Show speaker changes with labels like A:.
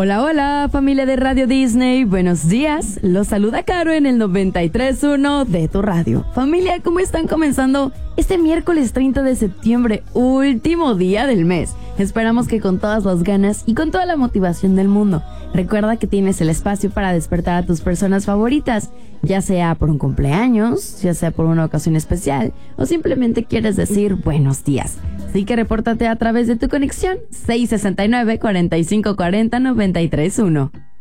A: Hola, hola, familia de Radio Disney. Buenos días. Los saluda Caro en el 93.1 de tu radio. Familia, ¿cómo están comenzando este miércoles 30 de septiembre, último día del mes? Esperamos que con todas las ganas y con toda la motivación del mundo. Recuerda que tienes el espacio para despertar a tus personas favoritas, ya sea por un cumpleaños, ya sea por una ocasión especial o simplemente quieres decir buenos días. Así que repórtate a través de tu conexión 669-4540-931.